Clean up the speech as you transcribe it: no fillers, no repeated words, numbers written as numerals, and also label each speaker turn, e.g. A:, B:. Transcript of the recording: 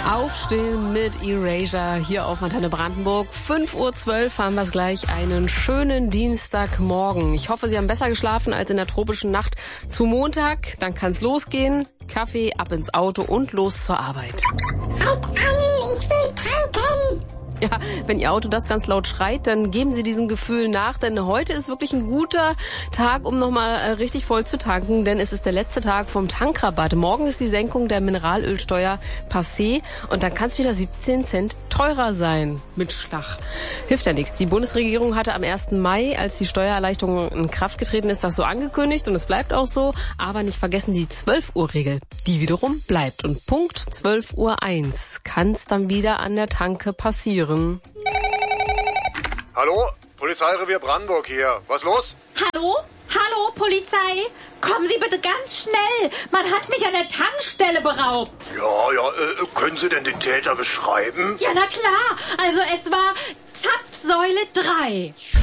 A: Aufstehen mit Erasure hier auf Antenne Brandenburg. 5:12 Uhr haben wir gleich einen schönen Dienstagmorgen. Ich hoffe, Sie haben besser geschlafen als in der tropischen Nacht zu Montag. Dann kann's losgehen. Kaffee, ab ins Auto und los zur Arbeit.
B: Halt an, ich will tanken!
A: Ja, wenn Ihr Auto das ganz laut schreit, dann geben Sie diesem Gefühl nach, denn heute ist wirklich ein guter Tag, um nochmal richtig voll zu tanken, denn es ist der letzte Tag vom Tankrabatt. Morgen ist die Senkung der Mineralölsteuer passé und dann kann es wieder 17 Cent teurer sein mit Schlag. Hilft ja nichts. Die Bundesregierung hatte am 1. Mai, als die Steuererleichterung in Kraft getreten ist, das so angekündigt und es bleibt auch so, aber nicht vergessen die 12-Uhr-Regel. Die wiederum bleibt und Punkt 12:01 Uhr kann es dann wieder an der Tanke passieren.
C: Hallo? Polizeirevier Brandenburg hier. Was los?
D: Hallo? Hallo, Polizei? Kommen Sie bitte ganz schnell. Man hat mich an der Tankstelle beraubt.
C: Ja, können Sie denn den Täter beschreiben?
D: Ja, na klar. Also es war Zapfsäule 3.